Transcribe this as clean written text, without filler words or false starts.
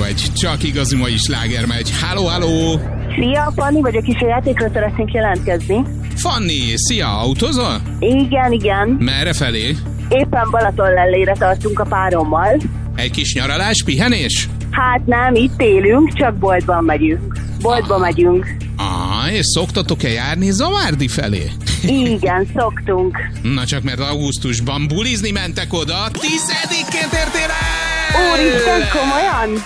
vagy. Csak igazi mai sláger megy. Halló! Szia, Fanni vagyok, és a játékra szeretnénk jelentkezni. Fanni, szia, autózol? Igen. Merre felé? Éppen Balatonlellére tartunk a párommal. Egy kis nyaralás, pihenés? Hát nem, itt élünk, csak boltba megyünk. És szoktatok-e járni Zavárdi felé? Igen, szoktunk. Na csak mert augusztusban bulizni mentek oda, 10-ként értél el! Úristen, komolyan?